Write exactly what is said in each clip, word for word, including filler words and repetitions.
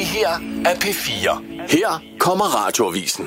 her er P fire. Her kommer Radioavisen.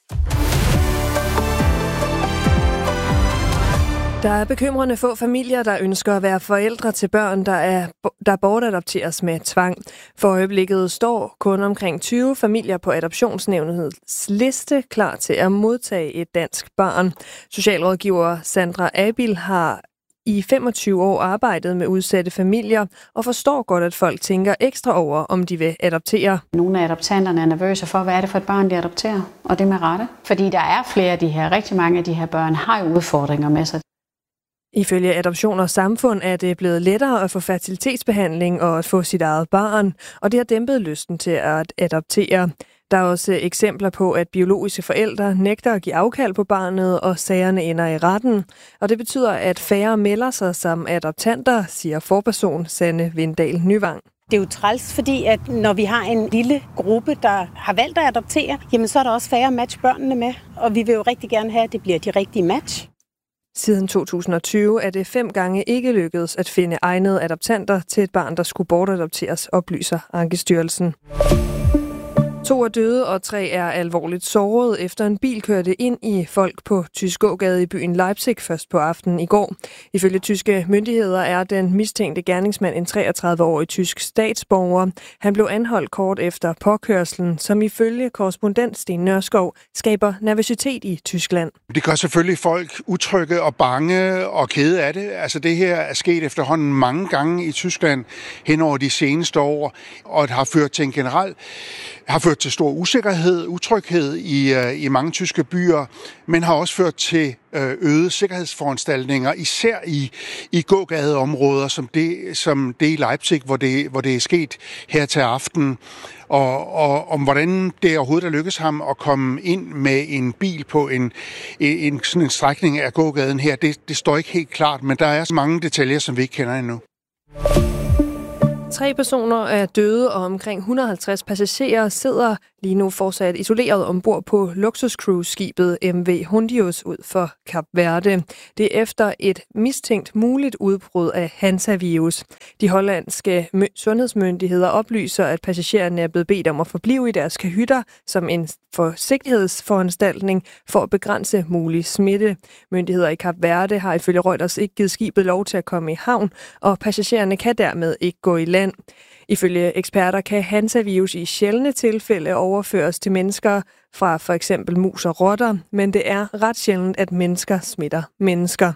Der er bekymrende få familier, der ønsker at være forældre til børn, der, er, der bortadopteres med tvang. For øjeblikket står kun omkring tyve familier på Adoptionsnævnets liste klar til at modtage et dansk barn. Socialrådgiver Sandra Abil har i femogtyve år arbejdet med udsatte familier og forstår godt, at folk tænker ekstra over, om de vil adoptere. Nogle af adoptanterne er nervøse for, hvad er det for et barn, de adopterer, og det med rette. Fordi der er flere af de her, rigtig mange af de her børn har jo udfordringer med sig. Ifølge Adoption og Samfund er det blevet lettere at få fertilitetsbehandling og at få sit eget barn, og det har dæmpet lysten til at adoptere. Der er også eksempler på, at biologiske forældre nægter at give afkald på barnet, og sagerne ender i retten. Og det betyder, at færre melder sig som adoptanter, siger forperson Sanne Vindahl Nyvang. Det er jo træls, fordi at når vi har en lille gruppe, der har valgt at adoptere, jamen så er der også færre match børnene med, og vi vil jo rigtig gerne have, at det bliver de rigtige match. Siden to tusind og tyve er det fem gange ikke lykkedes at finde egnede adoptanter til et barn, der skulle bortadopteres, oplyser Ankestyrelsen. To er døde, og tre er alvorligt såret, efter en bil kørte ind i folk på Tyskågade i byen Leipzig først på aftenen i går. Ifølge tyske myndigheder er den mistænkte gerningsmand en treogtredive-årig tysk statsborger. Han blev anholdt kort efter påkørslen, som ifølge korrespondent Sten Nørskov skaber nervøsitet i Tyskland. Det gør selvfølgelig folk utrygge og bange og kede af det. Altså det her er sket efterhånden mange gange i Tyskland hen over de seneste år, og det har ført til en generel har ført til stor usikkerhed, utryghed i, uh, i mange tyske byer, men har også ført til uh, øgede sikkerhedsforanstaltninger, især i, i gågadeområder, som det, som det i Leipzig, hvor det, hvor det er sket her til aften. Og, og om hvordan det overhovedet er lykkedes ham at komme ind med en bil på en, en, sådan en strækning af gågaden her, det, det står ikke helt klart, men der er så mange detaljer, som vi ikke kender endnu. Tre personer er døde, og omkring et hundrede og halvtreds passagerer sidder lige nu fortsat isoleret ombord på luksuscruise-skibet M V Hondius ud for Kap Verde. Det er efter et mistænkt muligt udbrud af Hansa-virus. De hollandske sundhedsmyndigheder oplyser, at passagererne er blevet bedt om at forblive i deres kahytter som en forsigtighedsforanstaltning for at begrænse mulig smitte. Myndigheder i Kap Verde har ifølge Reuters ikke givet skibet lov til at komme i havn, og passagererne kan dermed ikke gå i land. Ifølge eksperter kan Hansa-virus i sjældne tilfælde overføres til mennesker fra for eksempel mus og rotter, men det er ret sjældent, at mennesker smitter mennesker.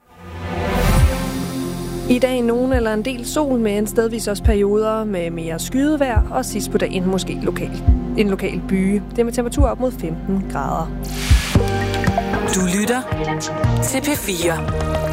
I dag nogen eller en del sol med en stedvis også perioder med mere skydevejr, og sidst på dagen måske lokal. En lokal byge. Det er med temperatur op mod femten grader. Du lytter til P fire.